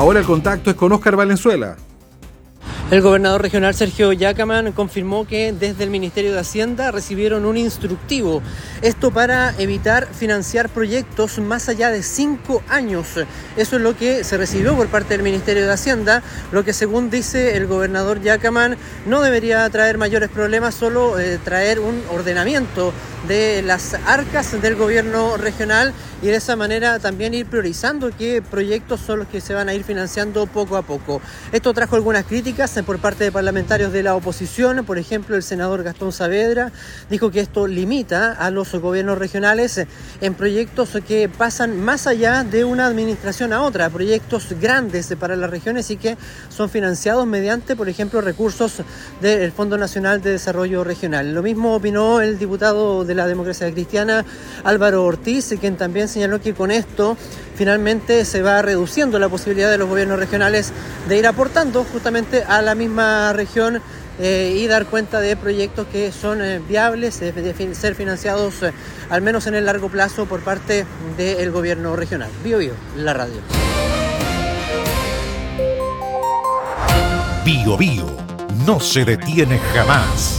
Ahora el contacto es con Óscar Valenzuela. El gobernador regional Sergio Yacamán confirmó que desde el Ministerio de Hacienda recibieron un instructivo. Esto para evitar financiar proyectos más allá de 5 años. Eso es lo que se recibió por parte del Ministerio de Hacienda, lo que según dice el gobernador Yacamán no debería traer mayores problemas, solo traer un ordenamiento de las arcas del gobierno regional y de esa manera también ir priorizando qué proyectos son los que se van a ir financiando poco a poco. Esto trajo algunas críticas por parte de parlamentarios de la oposición. Por ejemplo, el senador Gastón Saavedra dijo que esto limita a los gobiernos regionales en proyectos que pasan más allá de una administración a otra, proyectos grandes para las regiones y que son financiados mediante, por ejemplo, recursos del Fondo Nacional de Desarrollo Regional. Lo mismo opinó el diputado de la Democracia Cristiana, Álvaro Ortiz, quien también señaló que con esto finalmente se va reduciendo la posibilidad de los gobiernos regionales de ir aportando justamente a la misma región y dar cuenta de proyectos que son viables, de ser financiados al menos en el largo plazo por parte del gobierno regional. Bio Bio, la radio. Bio Bio no se detiene jamás.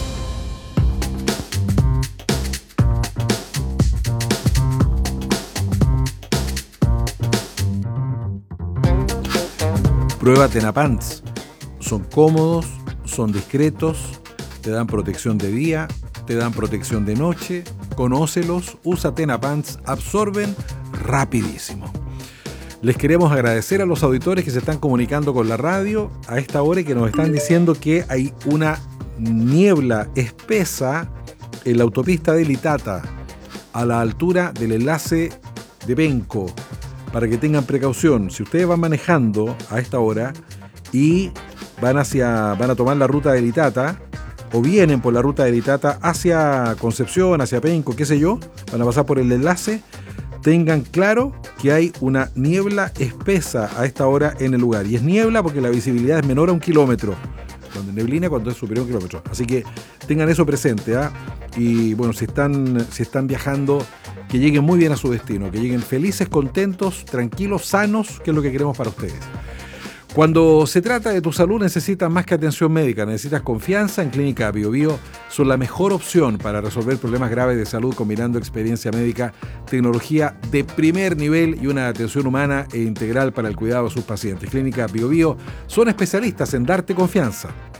Prueba Tenapants. Son cómodos, son discretos, te dan protección de día, te dan protección de noche. Conócelos, usa Tenapants, absorben rapidísimo. Les queremos agradecer a los auditores que se están comunicando con la radio a esta hora y que nos están diciendo que hay una niebla espesa en la autopista de Litata a la altura del enlace de Penco. Para que tengan precaución, si ustedes van manejando a esta hora y van a tomar la ruta de Litata o vienen por la ruta de Litata hacia Concepción, hacia Penco, qué sé yo, van a pasar por el enlace, tengan claro que hay una niebla espesa a esta hora en el lugar. Y es niebla porque la visibilidad es menor a 1 kilómetro. Cuando neblina cuando es superior a 1 kilómetro. Así que tengan eso presente, ¿ah? Y bueno, si están viajando, que lleguen muy bien a su destino, que lleguen felices, contentos, tranquilos, sanos, que es lo que queremos para ustedes. Cuando se trata de tu salud necesitas más que atención médica, necesitas confianza en Clínica Bio Bio. Son la mejor opción para resolver problemas graves de salud combinando experiencia médica, tecnología de primer nivel y una atención humana e integral para el cuidado de sus pacientes. Clínica Bio Bio son especialistas en darte confianza.